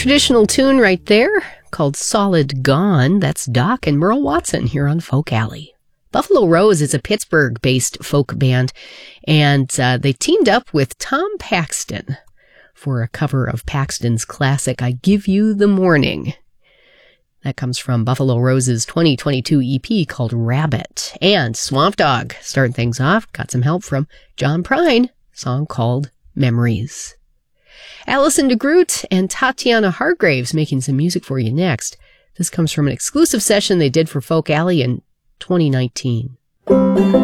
traditional tune right there called Solid Gone. That's Doc and Merle Watson here on Folk Alley. Buffalo Rose is a Pittsburgh-based folk band, and they teamed up with Tom Paxton for a cover of Paxton's classic, I Give You the Morning. That comes from Buffalo Rose's 2022 EP called Rabbit. And Swamp Dogg starting things off, got some help from John Prine, song called Memories. Alison DeGroot and Tatiana Hargraves making some music for you next. This comes from an exclusive session they did for Folk Alley in 2019.